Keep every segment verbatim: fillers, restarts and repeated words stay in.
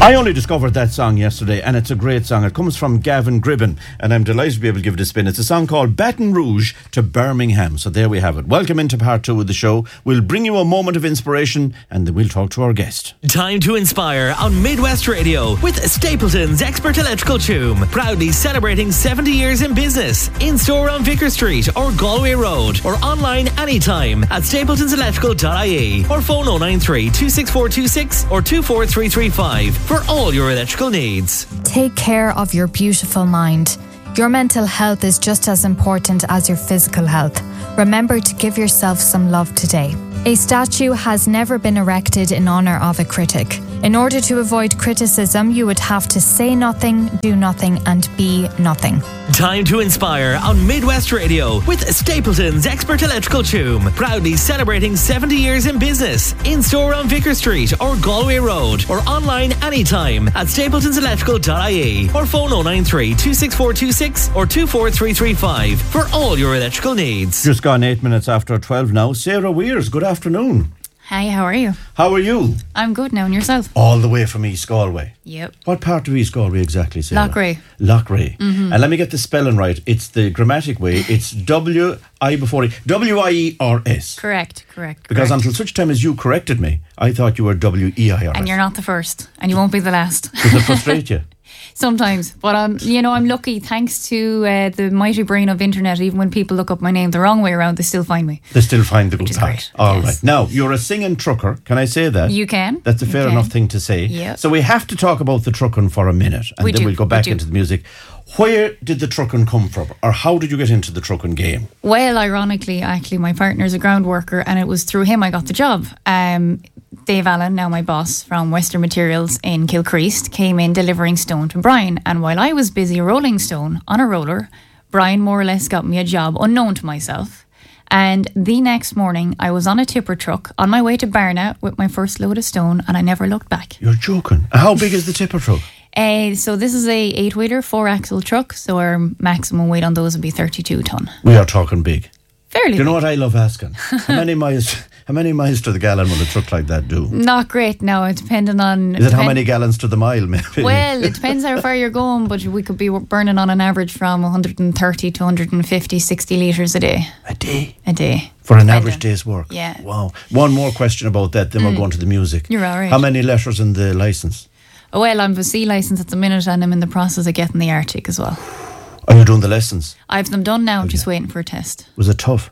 I only discovered that song yesterday, and it's a great song. It comes from Gavin Gribben, and I'm delighted to be able to give it a spin. It's a song called Baton Rouge to Birmingham. So there we have it. Welcome into part two of the show. We'll bring you a moment of inspiration, and then we'll talk to our guest. Time to inspire on Midwest Radio with Stapleton's Expert Electrical Choom. Proudly celebrating seventy years in business. In-store on Vicar Street or Galway Road, or online anytime at stapletons electrical dot I E, or phone oh nine three, two six four two six or two four three three five for all your electrical needs. Take care of your beautiful mind. Your mental health is just as important as your physical health. Remember to give yourself some love today. A statue has never been erected in honour of a critic. In order to avoid criticism, you would have to say nothing, do nothing, and be nothing. Time to inspire on Midwest Radio with Stapleton's Expert Electrical Choom. Proudly celebrating seventy years in business. In-store on Vicar Street or Galway Road, or online anytime at stapletons electrical dot I E, or phone oh nine three, two six four two six or two four three three five for all your electrical needs. Just gone eight minutes after twelve now. Sarah Weirs, good afternoon. Hi, how are you? How are you? I'm good now, and yourself? All the way from East Galway. Yep. What part of East Galway exactly, Sarah? Loughrea. Loughrea. Mm-hmm. And let me get the spelling right. It's the grammatic way. It's W I before E. W I E R S. Correct, correct. Because correct. until such time as you corrected me, I thought you were W E I R S. And you're not the first, and you won't be the last. Does it frustrate you? Sometimes, but um, you know, I'm lucky thanks to uh, the mighty brain of internet. Even when people look up my name the wrong way around, they still find me. They still find the good Which is part. great. All Yes. right. Now, you're a singing trucker. Can I say that? You can. That's a You fair can. enough thing to say. Yeah. So we have to talk about the trucking for a minute, and We then do, we'll go we back do. into the music. Where did the trucking come from, or how did you get into the trucking game? Well, ironically, actually, my partner's a ground worker, and it was through him I got the job. Um, Dave Allen, now my boss from Western Materials in Kilcreast, came in delivering stone to Brian. And while I was busy rolling stone on a roller, Brian more or less got me a job unknown to myself. And the next morning, I was on a tipper truck on my way to Barna with my first load of stone, and I never looked back. You're joking. How big is the tipper truck? Uh, so this is a eight-wheeler, four-axle truck, so our maximum weight on those would be thirty-two tonne. We are talking big. Fairly Do you know big. what I love asking? How many miles How many miles to the gallon will a truck like that do? Not great now, it's depending on... Is it how depend- many gallons to the mile, maybe? Well, it depends how far you're going, but we could be burning on an average from one hundred thirty to one hundred fifty, sixty litres a day. A day? A day. For an Depending. average day's work? Yeah. Wow. One more question about that, then we'll go on to the music. You're all right. How many letters in the licence? Oh, well, I'm a C licence at the minute, and I'm in the process of getting the Arctic as well. Are you doing the lessons? I have them done now, Oh, just yeah. waiting for a test. Was it tough?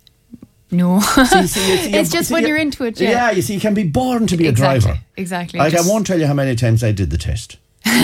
No. See, see, see, It's just see, when you- you're into it, yeah. Yeah, you see, you can be born to be Exactly, a driver. exactly. Like, Just- I won't tell you how many times I did the test.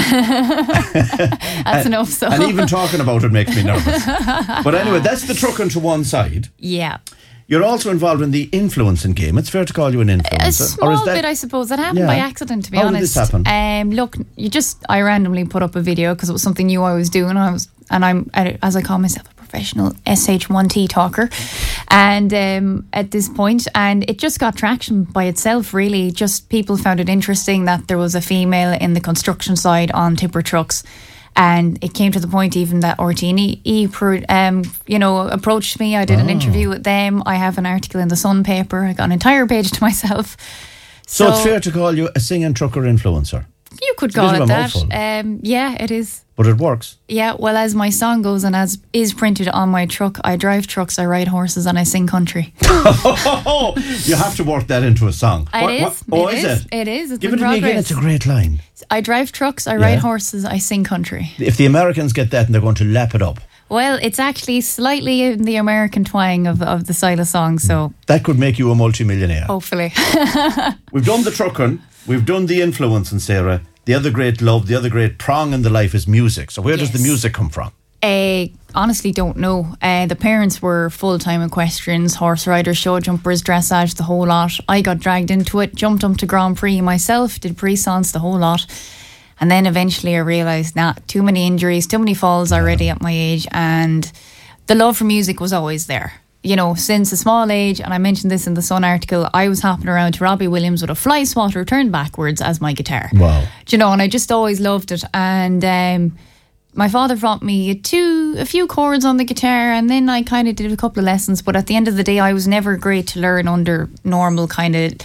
That's enough, so. And even talking about it makes me nervous. But anyway, that's the trucking to one side. Yeah. You're also involved in the influencing game. It's fair to call you an influencer. A small bit, I suppose. That happened Yeah. by accident, to be How did honest. this happen? Um, look, you just I randomly put up a video because it was something new I was doing. I was, and I'm, as I call myself, a professional S H one T talker. And um, at this point, and it just got traction by itself. Really, just people found it interesting that there was a female in the construction side on tipper trucks. And it came to the point even that R T E, E um, you know, approached me. I did an Oh. interview with them. I have an article in the Sun paper. I got an entire page to myself. So, it's fair to call you a singing trucker influencer. You could It's a call bit it of a that. mouthful. Um, yeah, it is. But it works. Yeah, well, as my song goes and as is printed on my truck, I drive trucks, I ride horses, and I sing country. Oh, you have to work that into a song. It What- is. what- Oh, it is is. it? It is. It's Give in it to me again. progress. It's a great line. I drive trucks, I Yeah. ride horses, I sing country. If the Americans get that and they're going to lap it up, Well, it's actually slightly in the American twang of, of the style of song, so that could make you a multimillionaire. hopefully. We've done the trucking. We've done the influencing, Sarah. The other great love, the other great prong in the life is music. So where does the Yes. music come from? I honestly don't know. Uh, the parents were full-time equestrians, horse riders, show jumpers, dressage, the whole lot. I got dragged into it, jumped up to Grand Prix myself, did pre-sons, the whole lot. And then eventually I realised, nah, too many injuries, too many falls already at my age. And the love for music was always there. You know, since a small age, and I mentioned this in the Sun article, I was hopping around to Robbie Williams with a fly swatter turned backwards as my guitar. Wow. Do you know, and I just always loved it. And um, my father brought me two, a few chords on the guitar, and then I kind of did a couple of lessons. But at the end of the day, I was never great to learn under normal kind of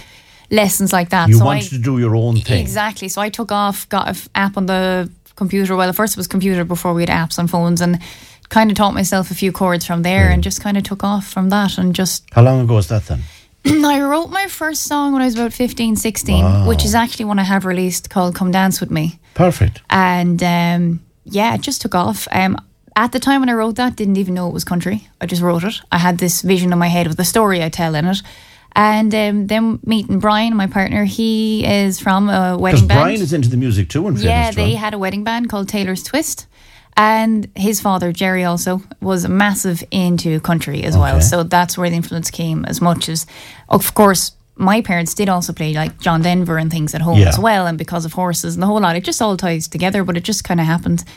lessons like that. You so wanted I, to do your own thing. Exactly. So I took off, got an app on the computer. Well, at first it was computer before we had apps on phones, and kind of taught myself a few chords from there, mm. and just kind of took off from that. And just how long ago was that then? I wrote my first song when I was about fifteen, sixteen, wow. which is actually one I have released called Come Dance With Me. Perfect. And um, yeah, it just took off. Um, at the time when I wrote that, didn't even know it was country. I just wrote it. I had this vision in my head of the story I tell in it. And um, then meeting Brian, my partner, he is from a wedding band. Because Brian is into the music too. In yeah, they John. had a wedding band called Taylor's Twist. And his father, Jerry, also was massive into country as okay. well. So that's where the influence came, as much as, of course, my parents did also play like John Denver and things at home yeah. as well. And because of horses and the whole lot, it just all ties together. But it just kind of happened